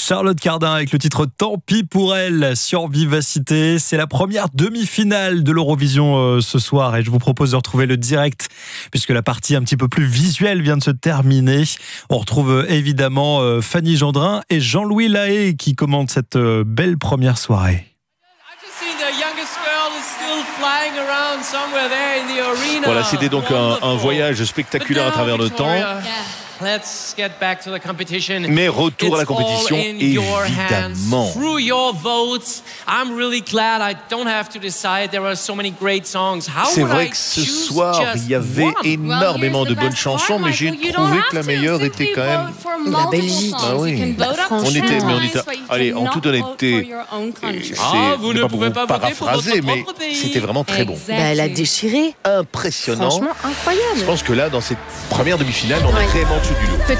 Charlotte Cardin avec le titre Tant pis pour elle sur Vivacité. C'est la première demi-finale de l'Eurovision ce soir et je vous propose de retrouver le direct puisque la partie un petit peu plus visuelle vient de se terminer. On retrouve évidemment Fanny Gendrin et Jean-Louis Lahaye qui commentent cette belle première soirée. Voilà, c'était donc un voyage spectaculaire à travers le temps. Mais retour à la compétition, évidemment. C'est vrai que ce soir, il y avait énormément de bonnes chansons, mais j'ai trouvé que la meilleure était quand même la Belgique. Ah oui. On était, allez, en toute honnêteté, vous ne pouvez pas paraphraser, mais c'était vraiment très bon. Elle a déchiré. Impressionnant. Franchement incroyable. Je pense que là, dans cette première demi-finale, on est réellement en dessous du lot.